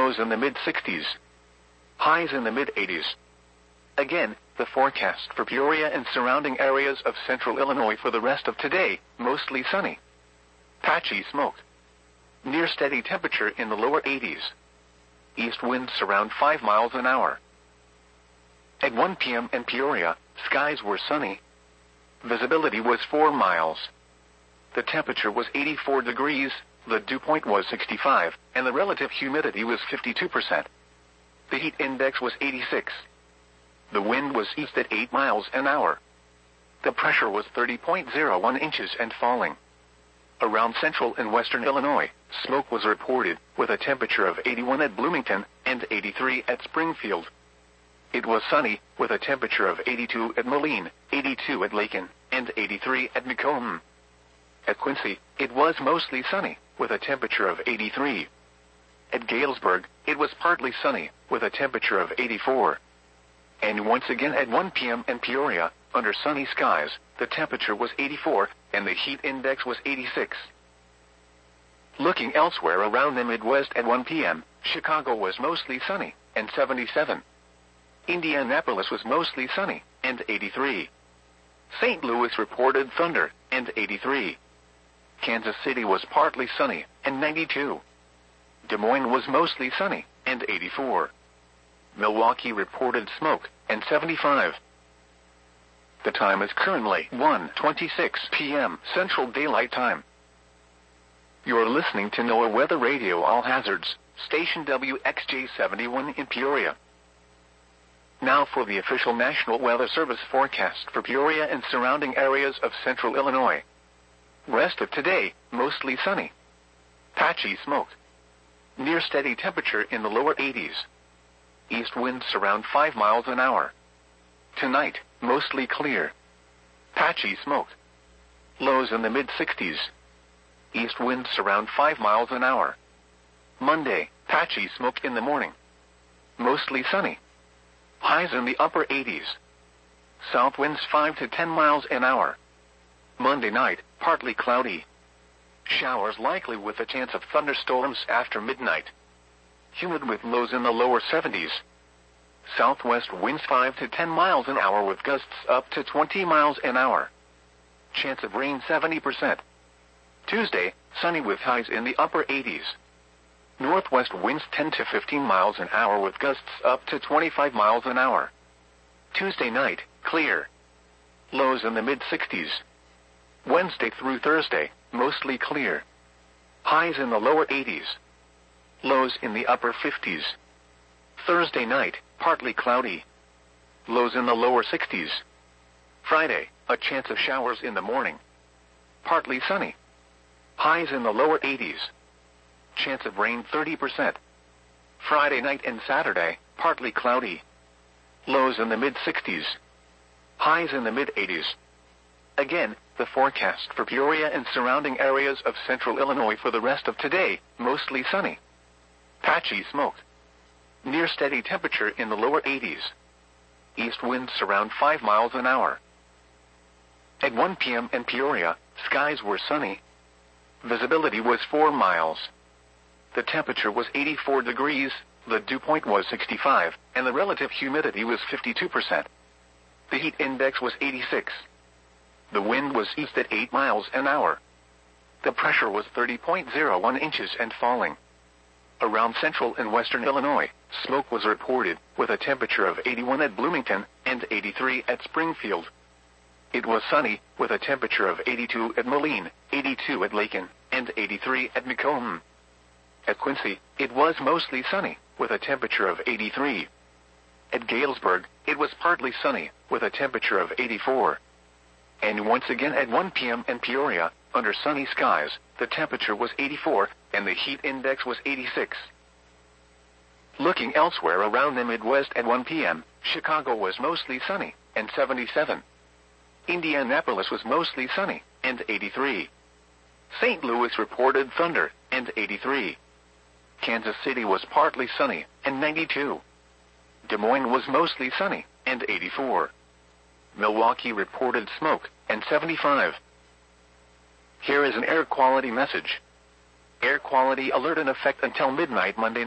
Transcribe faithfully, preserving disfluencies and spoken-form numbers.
lows in the mid sixties. Highs in the mid eighties. Again, the forecast for Peoria and surrounding areas of central Illinois for the rest of today, mostly sunny. Patchy smoke. Near steady temperature in the lower eighties. East winds around five miles an hour. At one p m in Peoria, skies were sunny. Visibility was four miles. The temperature was eighty-four degrees, the dew point was sixty-five, and the relative humidity was fifty-two percent. The heat index was eighty-six. The wind was east at eight miles an hour. The pressure was thirty point zero one inches and falling. Around central and western Illinois, smoke was reported, with a temperature of eighty-one at Bloomington and eighty-three at Springfield. It was sunny, with a temperature of eighty-two at Moline, eighty-two at Lakin, and eighty-three at Macomb. At Quincy, it was mostly sunny, with a temperature of eighty-three. At Galesburg, it was partly sunny, with a temperature of eighty-four. And once again at one p m in Peoria, under sunny skies, the temperature was eighty-four, and the heat index was eighty-six. Looking elsewhere around the Midwest at one p m, Chicago was mostly sunny, and seventy-seven. Indianapolis was mostly sunny, and eighty-three. Saint Louis reported thunder, and eighty-three. Kansas City was partly sunny, and ninety-two. Des Moines was mostly sunny, and eighty-four. Milwaukee reported smoke, and seventy-five. The time is currently one twenty-six p m Central Daylight Time. You're listening to NOAA Weather Radio All Hazards, station W X J seventy-one in Peoria. Now for the official National Weather Service forecast for Peoria and surrounding areas of central Illinois. Rest of today, mostly sunny. Patchy smoke. Near steady temperature in the lower eighties. East winds around five miles an hour. Tonight, mostly clear. Patchy smoke. Lows in the mid sixties. East winds around five miles an hour. Monday, patchy smoke in the morning. Mostly sunny. Highs in the upper eighties. South winds five to ten miles an hour. Monday night, partly cloudy. Showers likely with a chance of thunderstorms after midnight. Humid with lows in the lower seventies. Southwest winds five to ten miles an hour with gusts up to twenty miles an hour. Chance of rain seventy percent. Tuesday, sunny with highs in the upper eighties. Northwest winds ten to fifteen miles an hour with gusts up to twenty-five miles an hour. Tuesday night, clear. Lows in the mid sixties. Wednesday through Thursday, mostly clear. Highs in the lower eighties. Lows in the upper fifties. Thursday night, partly cloudy. Lows in the lower sixties. Friday, a chance of showers in the morning. Partly sunny. Highs in the lower eighties. Chance of rain thirty percent. Friday night and Saturday, partly cloudy. Lows in the mid sixties. Highs in the mid eighties. Again, the forecast for Peoria and surrounding areas of central Illinois for the rest of today, mostly sunny. Patchy smoke. Near steady temperature in the lower eighties. East winds around five miles an hour. At one p m in Peoria, skies were sunny. Visibility was four miles. The temperature was eighty-four degrees, the dew point was sixty-five, and the relative humidity was fifty-two percent. The heat index was eighty-six. The wind was east at eight miles an hour. The pressure was thirty point zero one inches and falling. Around central and western Illinois, smoke was reported, with a temperature of eighty-one at Bloomington and eighty-three at Springfield. It was sunny, with a temperature of eighty-two at Moline, eighty-two at Lakin, and eighty-three at Macomb. At Quincy, it was mostly sunny, with a temperature of eighty-three. At Galesburg, it was partly sunny, with a temperature of eighty-four. And once again at one p m in Peoria, under sunny skies, the temperature was eighty-four, and the heat index was eighty-six. Looking elsewhere around the Midwest at one p m, Chicago was mostly sunny, and seventy-seven. Indianapolis was mostly sunny, and eighty-three. Saint Louis reported thunder, and eighty-three. Kansas City was partly sunny, and ninety-two. Des Moines was mostly sunny, and eighty-four. Milwaukee reported smoke, and seventy-five. Here is an air quality message. Air quality alert in effect until midnight Monday night.